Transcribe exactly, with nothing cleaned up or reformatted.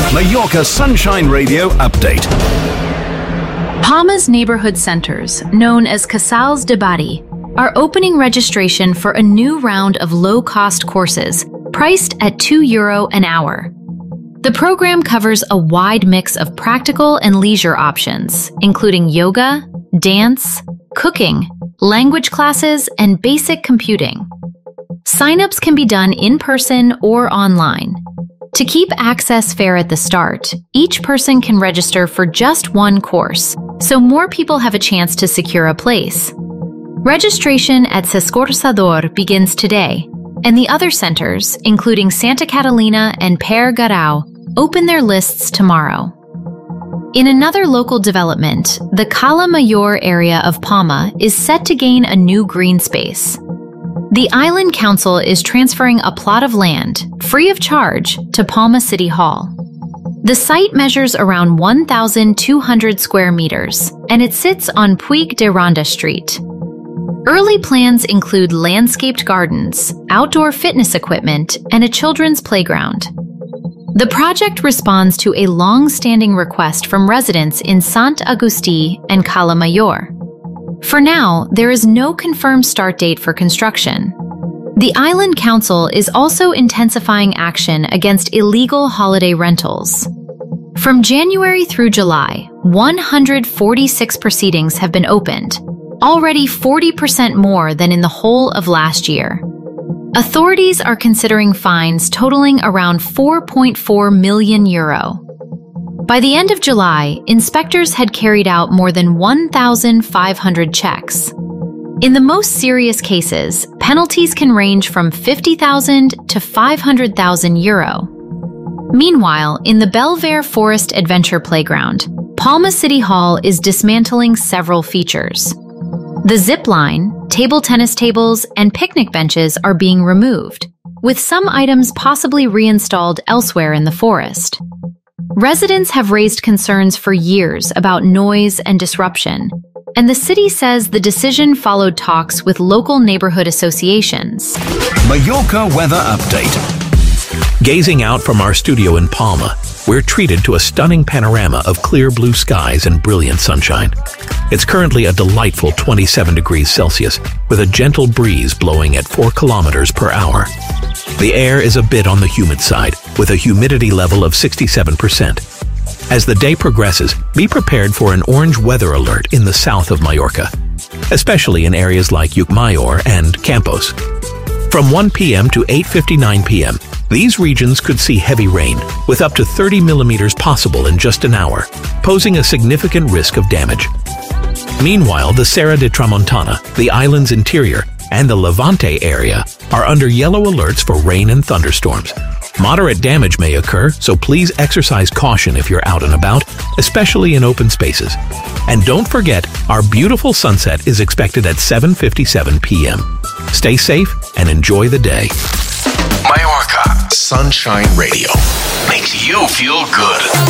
Mallorca Sunshine Radio Update. Palma's neighborhood centers, known as Casals de Barri, are opening registration for a new round of low-cost courses, priced at two euro an hour. The program covers a wide mix of practical and leisure options, including yoga, dance, cooking, language classes, and basic computing. Sign-ups can be done in person or online. To keep access fair at the start, each person can register for just one course, so more people have a chance to secure a place. Registration at S'Escorçador begins today, and the other centers, including Santa Catalina and Per Garau, open their lists tomorrow. In another local development, the Cala Mayor area of Palma is set to gain a new green space. The Island Council is transferring a plot of land, free of charge, to Palma City Hall. The site measures around one thousand two hundred square meters, and it sits on Puig de Ronda Street. Early plans include landscaped gardens, outdoor fitness equipment, and a children's playground. The project responds to a long-standing request from residents in Sant Agustí and Cala Mayor. For now, there is no confirmed start date for construction. The Island Council is also intensifying action against illegal holiday rentals. From January through July, one hundred forty-six proceedings have been opened, already forty percent more than in the whole of last year. Authorities are considering fines totaling around four point four million euro. By the end of July, inspectors had carried out more than one thousand five hundred checks. In the most serious cases, penalties can range from fifty thousand to five hundred thousand euro. Meanwhile, in the Belver Forest Adventure Playground, Palma City Hall is dismantling several features. The zip line, table tennis tables, and picnic benches are being removed, with some items possibly reinstalled elsewhere in the forest. Residents have raised concerns for years about noise and disruption, and the city says the decision followed talks with local neighborhood associations. Mallorca Weather Update. Gazing out from our studio in Palma, we're treated to a stunning panorama of clear blue skies and brilliant sunshine. It's currently a delightful twenty-seven degrees Celsius, with a gentle breeze blowing at four kilometers per hour. The air is a bit on the humid side, with a humidity level of sixty-seven percent. As the day progresses, be prepared for an orange weather alert in the south of Mallorca, especially in areas like Llucmajor and Campos. From one p m to eight fifty-nine p m, these regions could see heavy rain, with up to thirty millimeters possible in just an hour, posing a significant risk of damage. Meanwhile, the Serra de Tramontana, the island's interior, and the Levante area are under yellow alerts for rain and thunderstorms. Moderate damage may occur, so please exercise caution if you're out and about, especially in open spaces. And don't forget, our beautiful sunset is expected at seven fifty-seven p m Stay safe and enjoy the day. Mallorca Sunshine Radio makes you feel good.